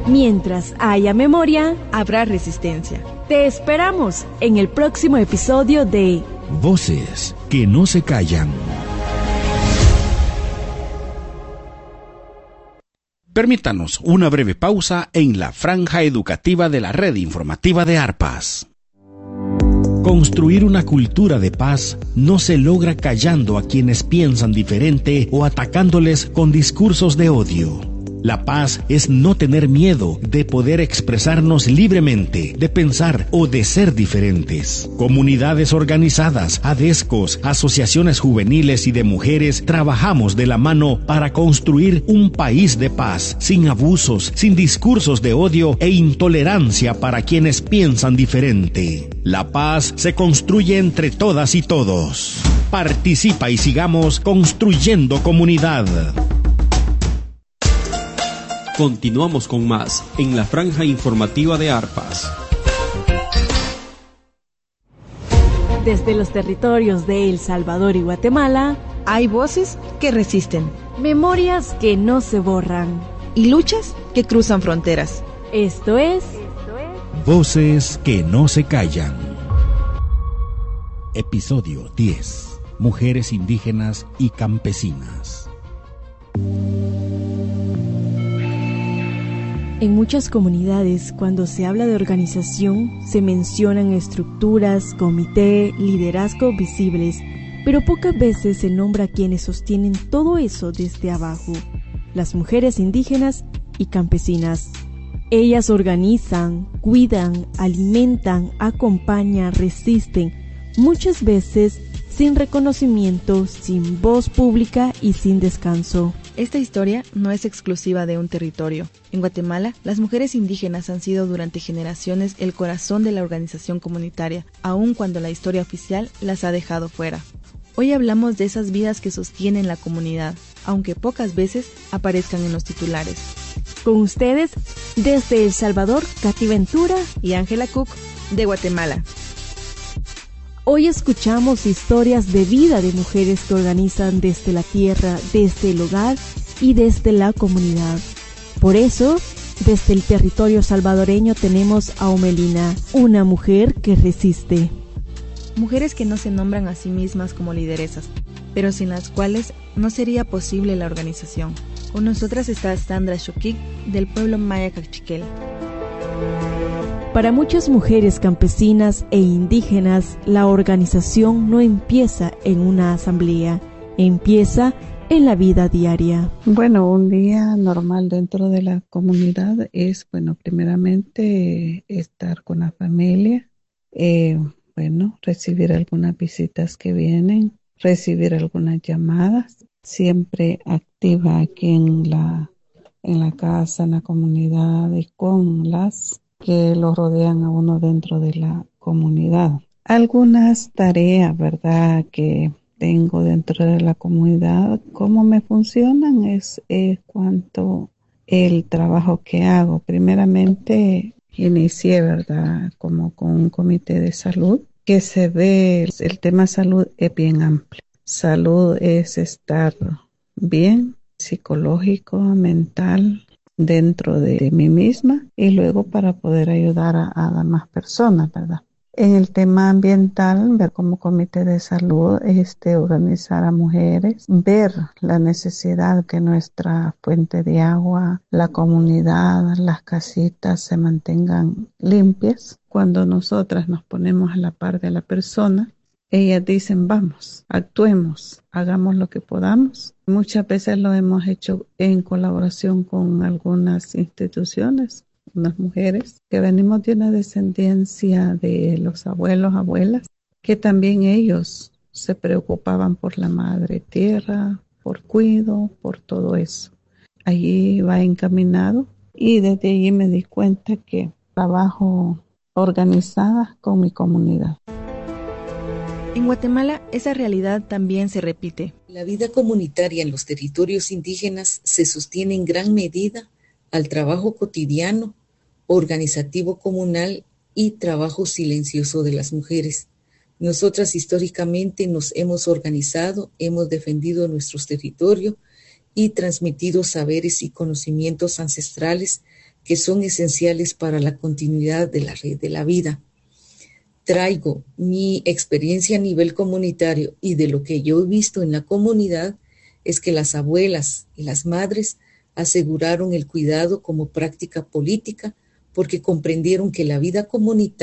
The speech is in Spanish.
Mientras haya memoria, habrá resistencia. Te esperamos en el próximo episodio de Voces que no se callan. Permítanos una breve pausa en la franja educativa de la red informativa de Arpas. Construir una cultura de paz no se logra callando a quienes piensan diferente o atacándoles con discursos de odio. La paz es no tener miedo de poder expresarnos libremente, de pensar o de ser diferentes. Comunidades organizadas, ADESCOS, asociaciones juveniles y de mujeres trabajamos de la mano para construir un país de paz, sin abusos, sin discursos de odio e intolerancia para quienes piensan diferente. La paz se construye entre todas y todos. Participa y sigamos construyendo comunidad. Continuamos con más en la franja informativa de Arpas. Desde los territorios de El Salvador y Guatemala, hay voces que resisten, memorias que no se borran y luchas que cruzan fronteras. Esto es Voces que no se callan. Episodio 10. Mujeres indígenas y campesinas. En muchas comunidades, cuando se habla de organización, se mencionan estructuras, comité, liderazgo visibles, pero pocas veces se nombra a quienes sostienen todo eso desde abajo, las mujeres indígenas y campesinas. Ellas organizan, cuidan, alimentan, acompañan, resisten, muchas veces sin reconocimiento, sin voz pública y sin descanso. Esta historia no es exclusiva de un territorio. En Guatemala, las mujeres indígenas han sido durante generaciones el corazón de la organización comunitaria, aun cuando la historia oficial las ha dejado fuera. Hoy hablamos de esas vidas que sostienen la comunidad, aunque pocas veces aparezcan en los titulares. Con ustedes, desde El Salvador, Katy Ventura y Ángela Cook, de Guatemala. Hoy escuchamos historias de vida de mujeres que organizan desde la tierra, desde el hogar y desde la comunidad. Por eso, desde el territorio salvadoreño tenemos a Omelina, una mujer que resiste. Mujeres que no se nombran a sí mismas como lideresas, pero sin las cuales no sería posible la organización. Con nosotras está Sandra Xoquic, del pueblo Maya Cachiquel. Para muchas mujeres campesinas e indígenas, la organización no empieza en una asamblea, empieza en la vida diaria. Bueno, un día normal dentro de la comunidad es, primeramente estar con la familia, recibir algunas visitas que vienen, recibir algunas llamadas, siempre activa aquí en la casa, en la comunidad y con las que lo rodean a uno dentro de la comunidad. Algunas tareas, ¿verdad?, que tengo dentro de la comunidad, cómo me funcionan es cuanto el trabajo que hago. Primeramente inicié, ¿verdad?, como con un comité de salud, que se ve, el tema salud es bien amplio. Salud es estar bien, psicológico, mental, dentro de mí misma y luego para poder ayudar a demás personas, ¿verdad? En el tema ambiental, ver como comité de salud, organizar a mujeres, ver la necesidad que nuestra fuente de agua, la comunidad, las casitas se mantengan limpias. Cuando nosotras nos ponemos a la par de la persona, ellas dicen, vamos, actuemos, hagamos lo que podamos. Muchas veces lo hemos hecho en colaboración con algunas instituciones, unas mujeres que venimos de una descendencia de los abuelos, abuelas, que también ellos se preocupaban por la madre tierra, por cuido, por todo eso. Allí va encaminado y desde allí me di cuenta que trabajo organizada con mi comunidad. En Guatemala, esa realidad también se repite. La vida comunitaria en los territorios indígenas se sostiene en gran medida al trabajo cotidiano, organizativo comunal y trabajo silencioso de las mujeres. Nosotras históricamente nos hemos organizado, hemos defendido nuestros territorios y transmitido saberes y conocimientos ancestrales que son esenciales para la continuidad de la red de la vida. Traigo mi experiencia a nivel comunitario y de lo que yo he visto en la comunidad es que las abuelas y las madres aseguraron el cuidado como práctica política porque comprendieron que la vida comunitaria